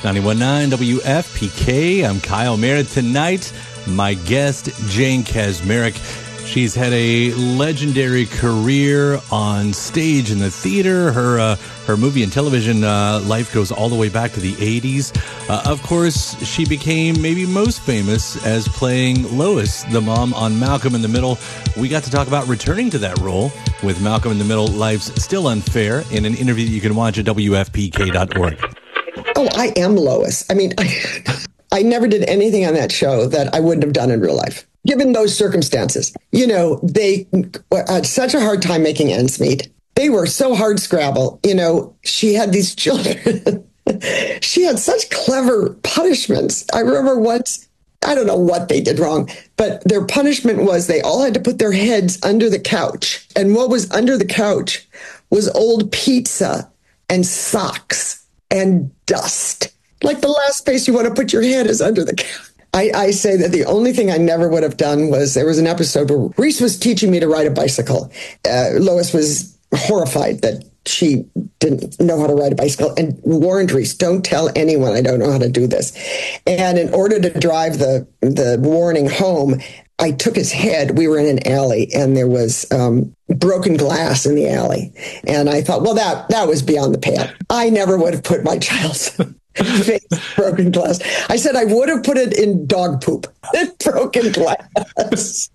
91.9 WFPK. I'm Kyle Merritt. Tonight, my guest, Jane Kaczmarek. She's had a legendary career on stage in the theater. Her movie and television life goes all the way back to the 80s. Of course, she became maybe most famous as playing Lois, the mom on Malcolm in the Middle. We got to talk about returning to that role with Malcolm in the Middle, Life's Still Unfair, in an interview that you can watch at WFPK.org. Oh, I am Lois. I mean, I never did anything on that show that I wouldn't have done in real life, given those circumstances. You know, they had such a hard time making ends meet. They were so hard scrabble. You know, she had these children. She had such clever punishments. I remember once, I don't know what they did wrong, but their punishment was they all had to put their heads under the couch. And what was under the couch was old pizza and socks and dust. Like the last place you want to put your head is under the couch. I say that the only thing I never would have done was there was an episode where Reese was teaching me to ride a bicycle. Lois was horrified that she didn't know how to ride a bicycle and warned Reese, don't tell anyone I don't know how to do this. And in order to drive the warning home, I took his head. We were in an alley and there was broken glass in the alley. And I thought, well, that was beyond the pale. I never would have put my child's face broken glass. I said I would have put it in dog poop. Broken glass.